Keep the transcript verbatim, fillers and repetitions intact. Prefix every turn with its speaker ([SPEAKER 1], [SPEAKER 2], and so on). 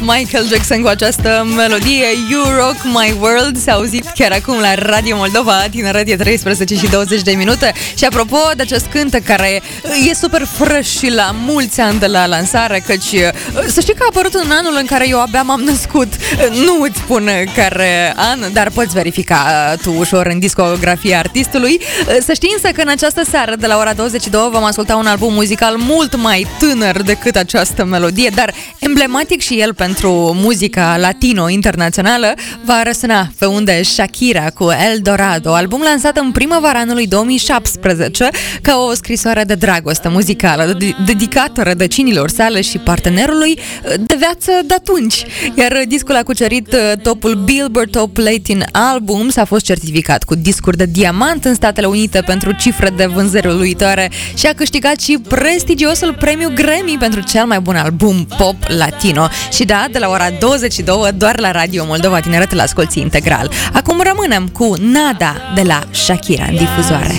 [SPEAKER 1] Michael Jackson cu această melodie You Rock My World. S-a auzit chiar acum la Radio Moldova, Tineret, e treisprezece și douăzeci de minute. Și apropo de acest cântec care e super fresh și la mulți ani de la lansare, căci să știi că a apărut în anul în care eu abia m-am născut. Nu îți spun care an, dar poți verifica tu ușor în discografia artistului. Să știi însă că în această seară de la ora douăzeci și două vom asculta un album muzical mult mai tânăr decât această melodie, dar emblematic și el pentru muzica latino-internațională. Va răsuna pe unde Shakira cu El Dorado, album lansat în primăvara anului două mii șaptesprezece ca o scrisoare de dragoste muzicală dedicată rădăcinilor sale și partenerului de viață de atunci. Iar discul a cucerit topul Billboard Top Latin Albums, a fost certificat cu discuri de diamant în Statele Unite pentru cifre de vânzări uluitoare și a câștigat și prestigiosul premiu Grammy pentru cel mai bun album pop latino. Și da, de la ora douăzeci și două doar la Radio Moldova Tineret îl asculti integral. Acum rămânem cu Nada de la Shakira în difuzoare.